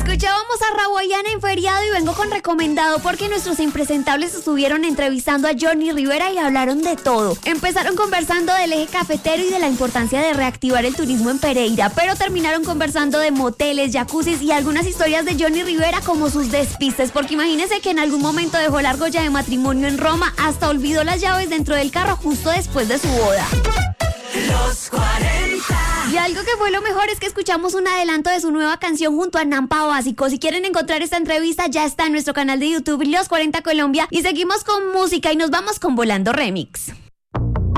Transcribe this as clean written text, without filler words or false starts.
Escuchábamos a Rawayana en Feriado y vengo con recomendado porque nuestros impresentables estuvieron entrevistando a Johnny Rivera y hablaron de todo. Empezaron conversando del eje cafetero y de la importancia de reactivar el turismo en Pereira, pero terminaron conversando de moteles, jacuzzis y algunas historias de Johnny Rivera como sus despistes, porque imagínense que en algún momento dejó la argolla de matrimonio en Roma, hasta olvidó las llaves dentro del carro justo después de su boda. Los 40. Y algo que fue lo mejor es que escuchamos un adelanto de su nueva canción junto a Nampa Básico. Si quieren encontrar esta entrevista, ya está en nuestro canal de YouTube Los 40 Colombia. Y seguimos con música y nos vamos con Volando Remix.